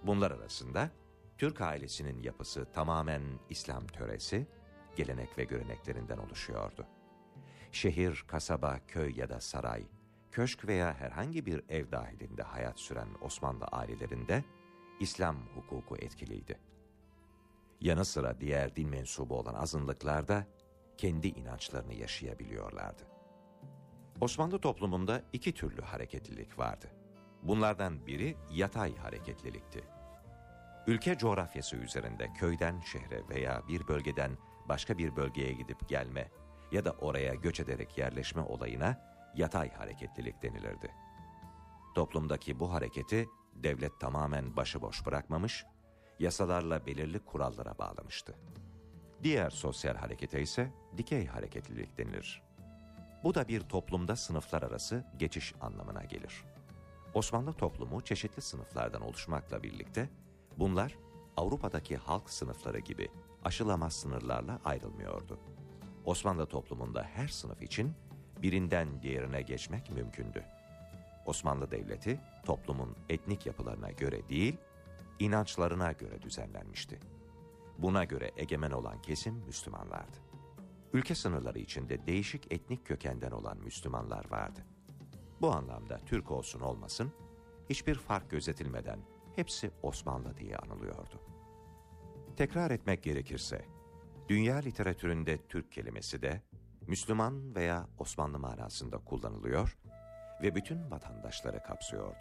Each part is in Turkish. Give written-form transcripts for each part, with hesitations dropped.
Bunlar arasında Türk ailesinin yapısı tamamen İslam töresi, gelenek ve göreneklerinden oluşuyordu. Şehir, kasaba, köy ya da saray, köşk veya herhangi bir ev dahilinde hayat süren Osmanlı ailelerinde İslam hukuku etkiliydi. Yanı sıra diğer din mensubu olan azınlıklar da kendi inançlarını yaşayabiliyorlardı. Osmanlı toplumunda iki türlü hareketlilik vardı. Bunlardan biri yatay hareketlilikti. Ülke coğrafyası üzerinde köyden şehre veya bir bölgeden başka bir bölgeye gidip gelme ya da oraya göç ederek yerleşme olayına yatay hareketlilik denilirdi. Toplumdaki bu hareketi devlet tamamen başıboş bırakmamış, yasalarla belirli kurallara bağlamıştı. Diğer sosyal harekete ise dikey hareketlilik denilir. Bu da bir toplumda sınıflar arası geçiş anlamına gelir. Osmanlı toplumu çeşitli sınıflardan oluşmakla birlikte bunlar Avrupa'daki halk sınıfları gibi aşılamaz sınırlarla ayrılmıyordu. Osmanlı toplumunda her sınıf için birinden diğerine geçmek mümkündü. Osmanlı Devleti toplumun etnik yapılarına göre değil, inançlarına göre düzenlenmişti. Buna göre egemen olan kesim Müslümanlardı. Ülke sınırları içinde değişik etnik kökenden olan Müslümanlar vardı. Bu anlamda Türk olsun olmasın, hiçbir fark gözetilmeden hepsi Osmanlı diye anılıyordu. Tekrar etmek gerekirse, dünya literatüründe Türk kelimesi de Müslüman veya Osmanlı manasında kullanılıyor ve bütün vatandaşları kapsıyordu.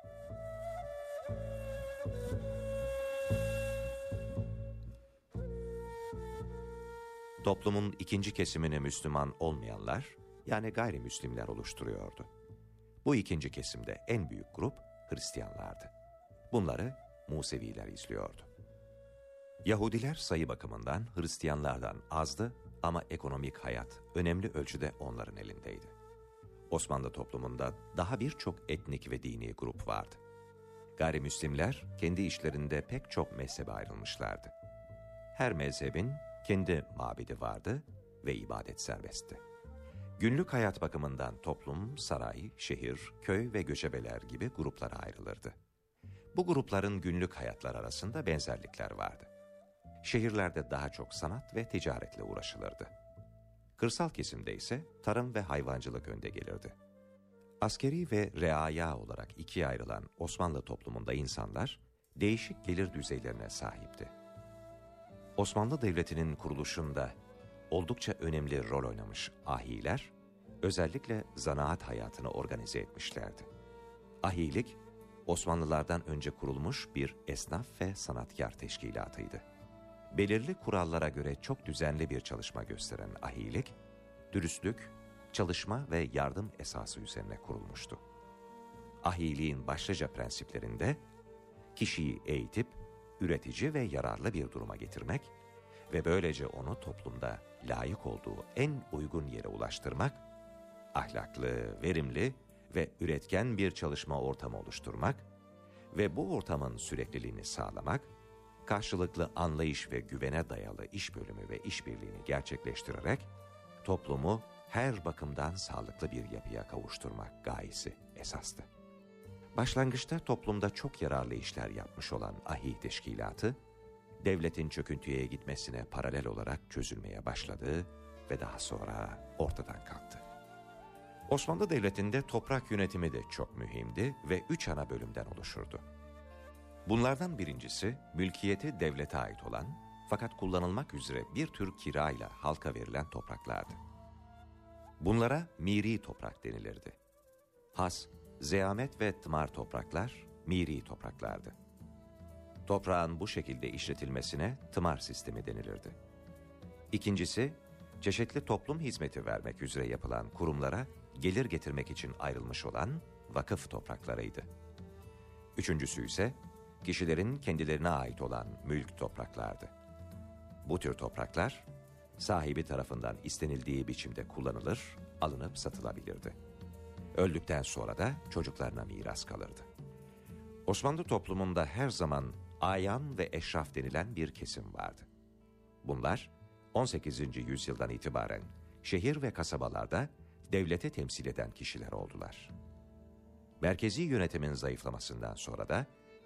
Toplumun ikinci kesimini Müslüman olmayanlar, yani gayrimüslimler oluşturuyordu. Bu ikinci kesimde en büyük grup Hristiyanlardı. Bunları Museviler izliyordu. Yahudiler sayı bakımından Hristiyanlardan azdı ama ekonomik hayat önemli ölçüde onların elindeydi. Osmanlı toplumunda daha birçok etnik ve dini grup vardı. Gayrimüslimler kendi işlerinde pek çok mezhebe ayrılmışlardı. Her mezhebin kendi mabedi vardı ve ibadet serbestti. Günlük hayat bakımından toplum, saray, şehir, köy ve göçebeler gibi gruplara ayrılırdı. Bu grupların günlük hayatlar arasında benzerlikler vardı. Şehirlerde daha çok sanat ve ticaretle uğraşılırdı. Kırsal kesimde ise tarım ve hayvancılık önde gelirdi. Askeri ve reaya olarak ikiye ayrılan Osmanlı toplumunda insanlar değişik gelir düzeylerine sahipti. Osmanlı Devleti'nin kuruluşunda oldukça önemli rol oynamış ahiler, özellikle zanaat hayatını organize etmişlerdi. Ahilik, Osmanlılardan önce kurulmuş bir esnaf ve sanatkar teşkilatıydı. Belirli kurallara göre çok düzenli bir çalışma gösteren ahilik, dürüstlük, çalışma ve yardım esası üzerine kurulmuştu. Ahiliğin başlıca prensiplerinde kişiyi eğitip, üretici ve yararlı bir duruma getirmek ve böylece onu toplumda layık olduğu en uygun yere ulaştırmak, ahlaklı, verimli ve üretken bir çalışma ortamı oluşturmak ve bu ortamın sürekliliğini sağlamak, karşılıklı anlayış ve güvene dayalı iş bölümü ve işbirliğini gerçekleştirerek toplumu her bakımdan sağlıklı bir yapıya kavuşturmak gayesi esastı. Başlangıçta toplumda çok yararlı işler yapmış olan ahi teşkilatı, devletin çöküntüye gitmesine paralel olarak çözülmeye başladı ve daha sonra ortadan kalktı. Osmanlı Devleti'nde toprak yönetimi de çok mühimdi ve 3 ana bölümden oluşurdu. Bunlardan birincisi, mülkiyeti devlete ait olan fakat kullanılmak üzere bir tür kirayla halka verilen topraklardı. Bunlara miri toprak denilirdi. Has, zeamet ve tımar topraklar miri topraklardı. Toprağın bu şekilde işletilmesine tımar sistemi denilirdi. İkincisi, çeşitli toplum hizmeti vermek üzere yapılan kurumlara gelir getirmek için ayrılmış olan vakıf topraklarıydı. Üçüncüsü ise kişilerin kendilerine ait olan mülk topraklardı. Bu tür topraklar sahibi tarafından istenildiği biçimde kullanılır, alınıp satılabilirdi. Öldükten sonra da çocuklarına miras kalırdı. Osmanlı toplumunda her zaman ayan ve eşraf denilen bir kesim vardı. Bunlar 18. yüzyıldan itibaren şehir ve kasabalarda devleti temsil eden kişiler oldular. Merkezi yönetimin zayıflamasından sonra da